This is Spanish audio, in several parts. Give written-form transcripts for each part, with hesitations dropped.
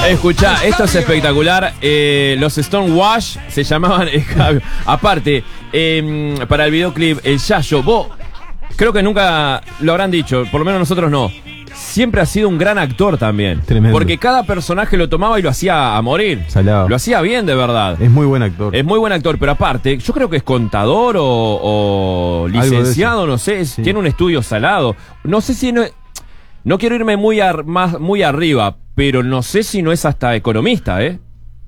Escuchá, esto es espectacular. Los Stonewash se llamaban. Aparte, para el videoclip, el Yayo, vos creo que nunca lo habrán dicho, por lo menos nosotros no. Siempre ha sido un gran actor también. Tremendo. Porque cada personaje lo tomaba y lo hacía a morir. Salado. Lo hacía bien, de verdad. Es muy buen actor. Es muy buen actor, pero aparte, yo creo que es contador o licenciado, no sé. Sí. Tiene un estudio salado. No sé si no quiero irme muy arriba, pero no sé si no es hasta economista, ¿eh?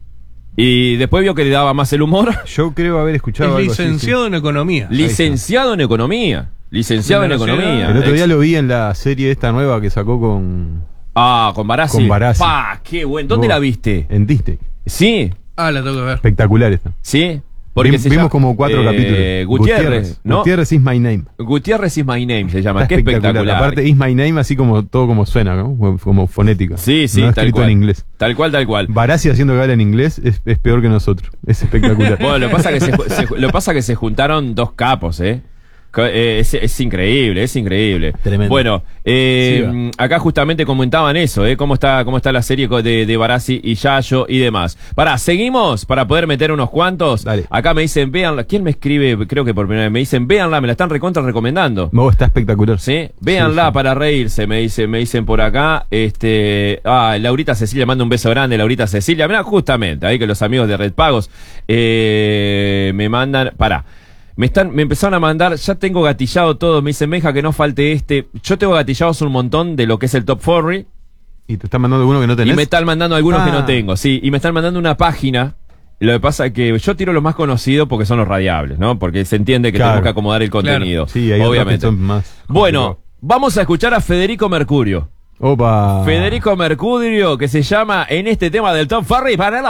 Y después vio que le daba más el humor. Yo creo haber escuchado Es algo así, licenciado en economía. Licenciado en economía. Licenciado en economía. El otro día lo vi en la serie esta nueva que sacó con Con Barassi. Con Barassi. Pa, qué bueno. ¿Dónde la viste? En Disney. Sí. La tengo que ver. Espectacular esta. Sí. Porque Vimos como 4 capítulos. Gutiérrez, ¿no? Gutiérrez is my name. Gutiérrez is my name se llama. Está Qué espectacular. Aparte is my name así como todo como suena, ¿no? Como fonética. Sí, no tal escrito cual. en inglés. Tal cual. Barassi haciendo que habla en inglés es peor que nosotros. Es espectacular. Bueno, lo que pasa que se juntaron dos capos, ¿eh? Es increíble, es increíble. Tremendo. Bueno, acá justamente comentaban eso, cómo está la serie de Barassi y Yayo y demás. Seguimos para poder meter unos cuantos. Dale. Acá me dicen, véanla. ¿Quién me escribe? Creo que por primera vez me dicen, véanla, me la están recontra recomendando. Está espectacular. ¿Sí? Véanla Sí. para reírse, me dicen por acá. Laurita Cecilia, manda un beso grande, Laurita Cecilia. Mirá, justamente, ahí que los amigos de Red Pagos me mandan. Me empezaron a mandar, ya tengo gatillado todo, me dicen, Benja, que no falte este. Yo tengo gatillados un montón de lo que es el Top 40. Y te están mandando alguno que no tenés. Y me están mandando algunos que no tengo, sí. Y me están mandando una página. Lo que pasa es que yo tiro los más conocidos porque son los radiables, ¿no? Porque se entiende que tenemos que acomodar el contenido. Claro. Sí, hay obviamente. otros que son más Bueno, vamos a escuchar a Federico Mercurio. Opa. Federico Mercurio, que se llama en este tema del Top Ferry. Panela.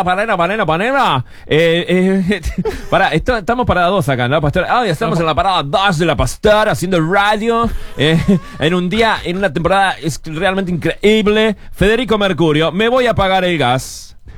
Estamos parada 2 acá, ¿no, Pastor? Ya estamos en la parada 2 de la Pastor, haciendo radio. En un día, en una temporada es realmente increíble. Federico Mercurio, me voy a apagar el gas.